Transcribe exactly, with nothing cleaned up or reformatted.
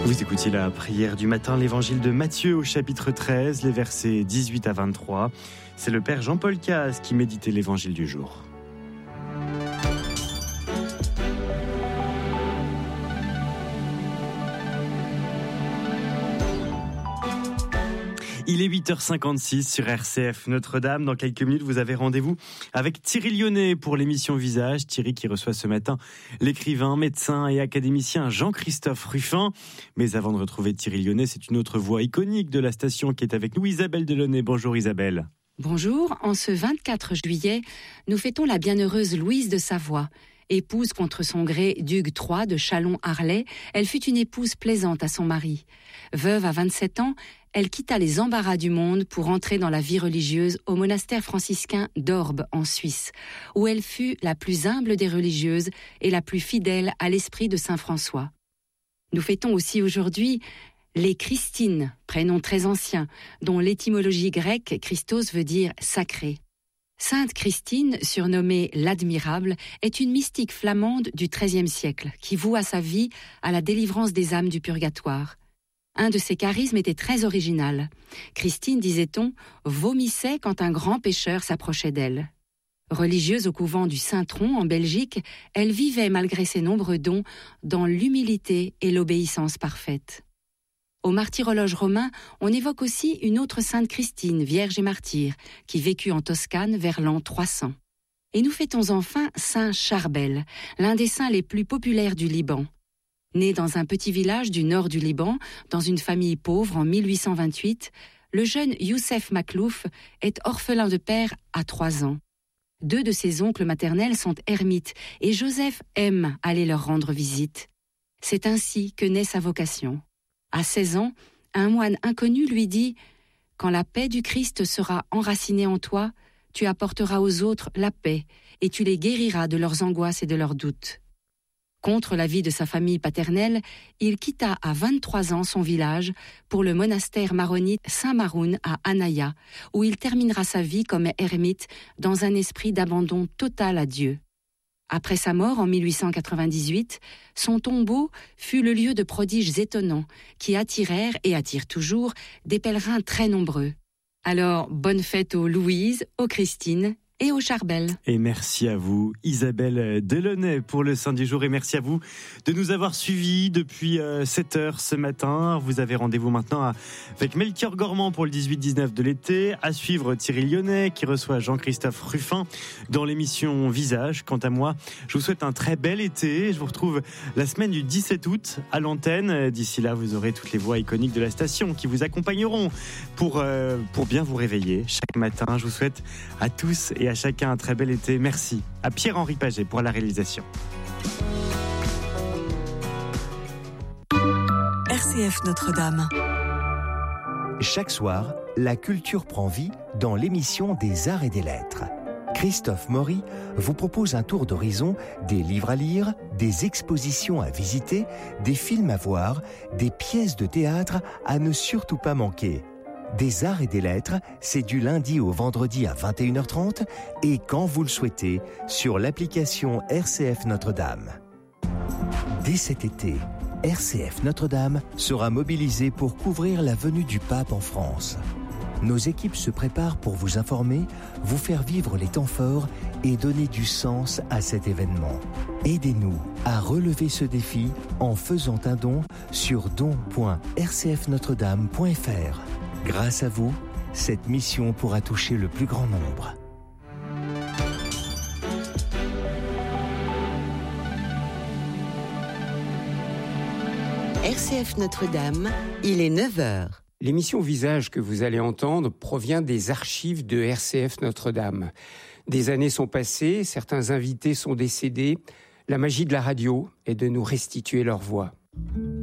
Vous écoutez la prière du matin, l'évangile de Matthieu au chapitre treize, les versets dix-huit à vingt-trois. C'est le Père Jean-Paul Caz qui méditait l'évangile du jour. Il est huit heures cinquante-six sur R C F Notre-Dame. Dans quelques minutes, vous avez rendez-vous avec Thierry Lyonnais pour l'émission Visage. Thierry qui reçoit ce matin l'écrivain, médecin et académicien Jean-Christophe Rufin. Mais avant de retrouver Thierry Lyonnais, c'est une autre voix iconique de la station qui est avec nous, Isabelle Delaunay. Bonjour Isabelle. Bonjour, en ce vingt-quatre juillet, nous fêtons la bienheureuse Louise de Savoie. Épouse contre son gré d'Hugues trois de Châlons-Arlay, elle fut une épouse plaisante à son mari. Veuve à vingt-sept ans, elle quitta les embarras du monde pour entrer dans la vie religieuse au monastère franciscain d'Orbe en Suisse, où elle fut la plus humble des religieuses et la plus fidèle à l'esprit de saint François. Nous fêtons aussi aujourd'hui les Christines, prénom très ancien, dont l'étymologie grecque Christos veut dire sacré. Sainte Christine, surnommée l'Admirable, est une mystique flamande du treizième siècle qui voua sa vie à la délivrance des âmes du purgatoire. Un de ses charismes était très original. Christine, disait-on, vomissait quand un grand pécheur s'approchait d'elle. Religieuse au couvent du Saint-Tron en Belgique, elle vivait malgré ses nombreux dons dans l'humilité et l'obéissance parfaite. Au martyrologe romain, on évoque aussi une autre sainte Christine, vierge et martyre, qui vécut en Toscane vers l'an trois cents. Et nous fêtons enfin saint Charbel, l'un des saints les plus populaires du Liban. Né dans un petit village du nord du Liban, dans une famille pauvre en mille huit cent vingt-huit, le jeune Youssef Maklouf est orphelin de père à trois ans. Deux de ses oncles maternels sont ermites et Joseph aime aller leur rendre visite. C'est ainsi que naît sa vocation. À seize ans, un moine inconnu lui dit « Quand la paix du Christ sera enracinée en toi, tu apporteras aux autres la paix et tu les guériras de leurs angoisses et de leurs doutes. » Contre l'avis de sa famille paternelle, il quitta à vingt-trois ans son village pour le monastère maronite Saint-Maroun à Anaya, où il terminera sa vie comme ermite dans un esprit d'abandon total à Dieu. Après sa mort en mille huit cent quatre-vingt-dix-huit, son tombeau fut le lieu de prodiges étonnants qui attirèrent et attirent toujours des pèlerins très nombreux. Alors, bonne fête aux Louise, aux Christine et au Charbel. Et merci à vous, Isabelle Delaunay, pour le Saint du jour. Et merci à vous de nous avoir suivis depuis euh, sept heures ce matin. Vous avez rendez-vous maintenant avec Melchior Gormand pour le dix-huit dix-neuf de l'été. À suivre Thierry Lyonnais qui reçoit Jean-Christophe Rufin dans l'émission Visage. Quant à moi, je vous souhaite un très bel été. Je vous retrouve la semaine du dix-sept août à l'antenne. D'ici là, vous aurez toutes les voix iconiques de la station qui vous accompagneront pour, euh, pour bien vous réveiller chaque matin. Je vous souhaite à tous et à chacun un très bel été. Merci à Pierre-Henri Paget pour la réalisation. R C F Notre-Dame. Chaque soir, la culture prend vie dans l'émission des Arts et des Lettres. Christophe Maury vous propose un tour d'horizon des livres à lire, des expositions à visiter, des films à voir, des pièces de théâtre à ne surtout pas manquer. Des Arts et des Lettres, c'est du lundi au vendredi à vingt et une heures trente et quand vous le souhaitez, sur l'application R C F Notre-Dame. Dès cet été, R C F Notre-Dame sera mobilisée pour couvrir la venue du pape en France. Nos équipes se préparent pour vous informer, vous faire vivre les temps forts et donner du sens à cet événement. Aidez-nous à relever ce défi en faisant un don sur don point r c f notre dame point f r. Grâce à vous, cette mission pourra toucher le plus grand nombre. R C F Notre-Dame, il est neuf heures. L'émission Visage que vous allez entendre provient des archives de R C F Notre-Dame. Des années sont passées, certains invités sont décédés. La magie de la radio est de nous restituer leur voix.